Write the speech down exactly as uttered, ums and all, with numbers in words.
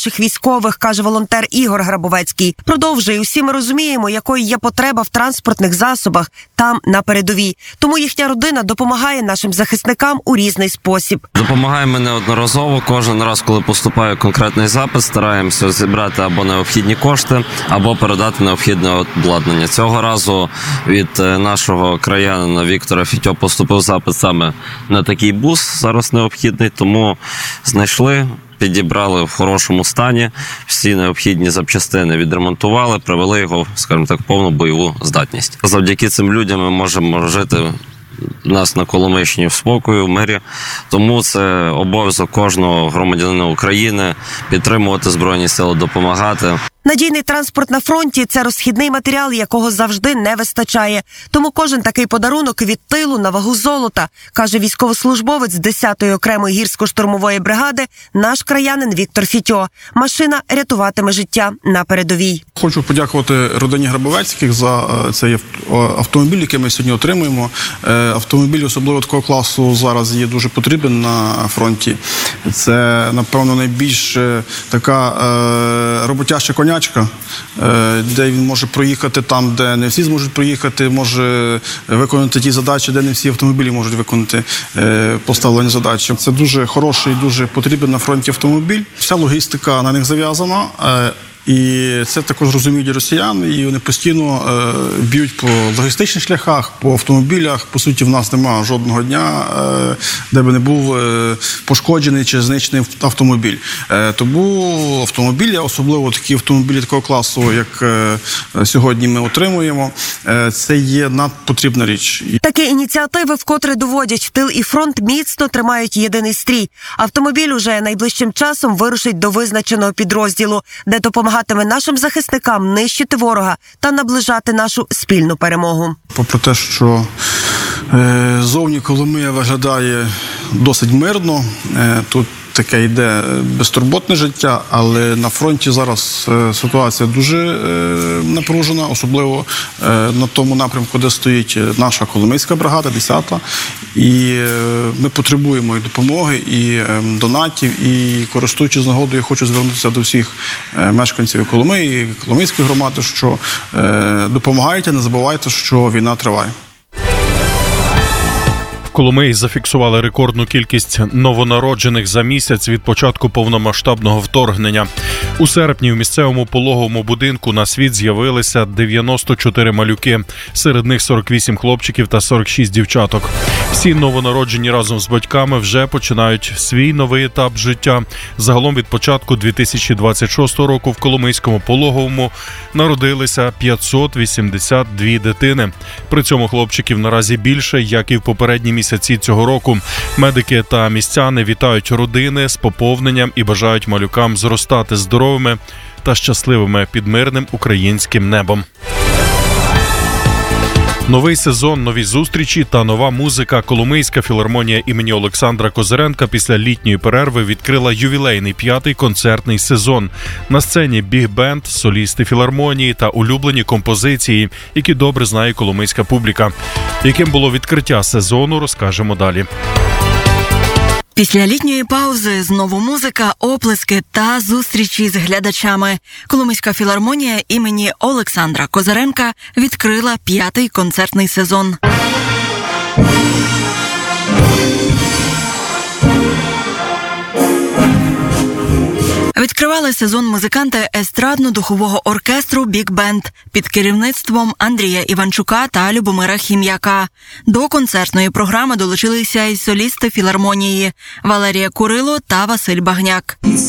наших військових, каже волонтер Ігор Грабовецький. Продовжує, усі ми розуміємо, якою є потреба в транспортних засобах там, на передовій. Тому їхня родина допомагає нашим захисникам у різний спосіб. Допомагаємо неодноразово. Кожен раз, коли поступає конкретний запит, стараємося зібрати або необхідні кошти, або передати необхідне обладнання. Цього разу від нашого краянина Віктора Фітьо поступив запит саме на такий бус, зараз необхідний, тому знайшли, підібрали в хорошому стані, всі необхідні запчастини відремонтували, привели його, скажімо так, в повну бойову здатність. Завдяки цим людям ми можемо жити у нас на Коломийщині в спокої, в мирі. Тому це обов'язок кожного громадянина України підтримувати Збройні Сили, допомагати. Надійний транспорт на фронті – це розхідний матеріал, якого завжди не вистачає. Тому кожен такий подарунок від тилу на вагу золота, каже військовослужбовець десятої окремої гірсько-штурмової бригади, наш краянин Віктор Фітьо. Машина рятуватиме життя на передовій. Хочу подякувати родині Грабовецьких за цей автомобіль, який ми сьогодні отримуємо. Автомобіль особливо такого класу зараз є дуже потрібен на фронті. Це, напевно, найбільш така роботяща коня, де він може проїхати там, де не всі зможуть проїхати, може виконати ті задачі, де не всі автомобілі можуть виконати поставлені задачі. Це дуже хороший, дуже потрібен на фронті автомобіль. Вся логістика на них зав'язана. І це також розуміють росіяни, і вони постійно е, б'ють по логістичних шляхах, по автомобілях. По суті, в нас немає жодного дня, е, де би не був е, пошкоджений чи знищений автомобіль. Е, тому автомобілі, особливо такі автомобілі такого класу, як е, сьогодні ми отримуємо, е, це є надпотрібна річ. Такі ініціативи вкотре доводять, тил і фронт міцно тримають єдиний стрій. Автомобіль уже найближчим часом вирушить до визначеного підрозділу, де допомагає нашим захисникам нищити ворога та наближати нашу спільну перемогу. Попри те, що е, зовні Коломия виглядає досить мирно, е, тут таке йде безтурботне життя, але на фронті зараз е, ситуація дуже е, напружена, особливо е, на тому напрямку, де стоїть наша Коломийська бригада, десята. І е, ми потребуємо і допомоги, і е, донатів, і користуючись з нагодою, я хочу звернутися до всіх е, мешканців Коломиї, і Коломийської громади, що е, допомагайте, не забувайте, що війна триває. В Коломиї зафіксували рекордну кількість новонароджених за місяць від початку повномасштабного вторгнення. У серпні в місцевому пологовому будинку на світ з'явилися дев'яносто чотири малюки. Серед них сорок вісім хлопчиків та сорок шість дівчаток. Всі новонароджені разом з батьками вже починають свій новий етап життя. Загалом від початку дві тисячі двадцять шостого року в Коломийському пологовому народилися п'ятсот вісімдесят дві дитини. При цьому хлопчиків наразі більше, як і в попередні місяці цього року. Медики та містяни вітають родини з поповненням і бажають малюкам зростати здоровими та щасливими під мирним українським небом. Новий сезон, нові зустрічі та нова музика. Коломийська філармонія імені Олександра Козиренка після літньої перерви відкрила ювілейний п'ятий концертний сезон. На сцені біг-бенд, солісти філармонії та улюблені композиції, які добре знає коломийська публіка. Яким було відкриття сезону, розкажемо далі. Після літньої паузи знову музика, оплески та зустрічі з глядачами. Коломийська філармонія імені Олександра Козиренка відкрила п'ятий концертний сезон. Відкривали сезон музиканти естрадно-духового оркестру «Біг-бенд» під керівництвом Андрія Іванчука та Любомира Хім'яка. До концертної програми долучилися й солісти філармонії Валерія Курило та Василь Багняк.